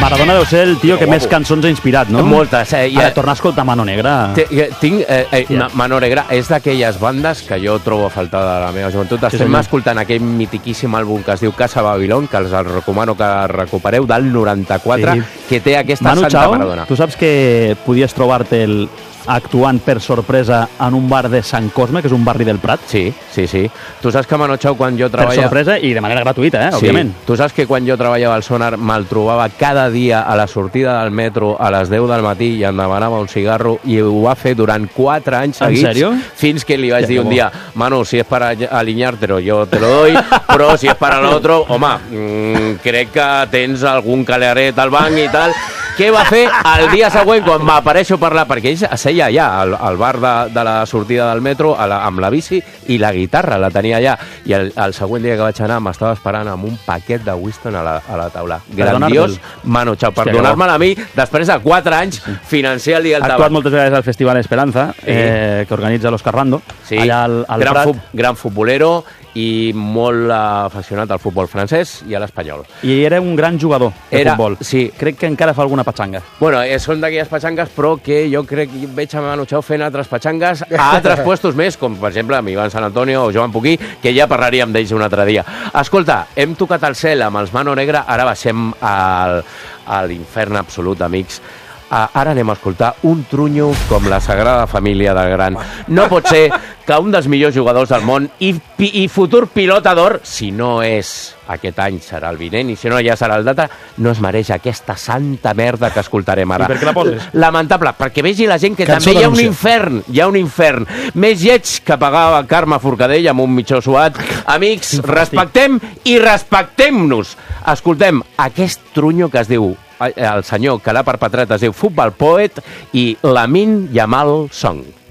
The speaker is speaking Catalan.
Maradona deu ser el tio que més cançons ha inspirat, no? Moltes. Ara, tornar a escoltar Mano Negra. Mano Negra és d'aquelles bandes que jo trobo a faltar de la meva joventut. Estem escoltant aquell mitiquíssim àlbum que es diu Casa Babilón, que els recomano que recupereu, del 94, que té aquesta Manu Santa Chao, Maradona. tu saps que podies trobar-te'l actuant per sorpresa en un bar de Sant Cosme, que és un barri del Prat? Sí. Tu saps que Manu Chao, quan jo treballava... Per sorpresa i de manera gratuïta, òbviament. Tu saps que quan jo treballava al Sonar me'l trobava cada dia a la sortida del metro a les 10 del matí i em demanava un cigarro, i ho va fer durant 4 anys seguits. En sèrio? Fins que li vaig dir un dia, Manu, si és per alineártelo, yo te lo doy, però si és per a l'altre, home, crec que tens algun calaret al banc i tal. Què va fer el dia següent quan m'apareixo a parlar? Perquè ell seia allà, al bar de la sortida del metro, amb la bici, i la guitarra la tenia allà. I el següent dia que vaig anar m'estava esperant amb un paquet de Winston a la taula. Grandiós, Manu Chao, per donar-me'l a mi, després de 4 anys, financer el dia del tabac. Ha actuat moltes vegades al Festival Esperanza, que organitza l'Òscar Rando, allà al Prat. Gran futbolero i molt aficionat al futbol francès i a l'espanyol. I era un gran jugador de futbol. Sí. Crec que encara fa alguna patxanga. Bueno, són d'aquelles patxangues, però que jo crec que veig a Manu Chao fent altres patxangues a altres puestos més, com per exemple amb Ivan San Antonio o Joan Puquí, que ja parlaríem d'ells un altre dia. Escolta, hem tocat el cel amb els Mano Negra, ara baixem a l'infern absolut, amics. Ara anem a escoltar un trunyo com la Sagrada Família del Gran. No pot ser que un dels millors jugadors del món i futur pilota d'or, si no és aquest any serà el vinent i si no ja serà el data, no es mereix aquesta santa merda que escoltarem ara. I per què la poses? Lamentable, perquè vegi la gent que també hi ha un infern, més lleig que pagava Carme Forcadell amb un mitjó suat. Amics, respectem i respectem-nos. Escoltem aquest trunyo que es diu, el senyor que l'ha perpetrat es diu Football Poet i Lamine Yamal Song.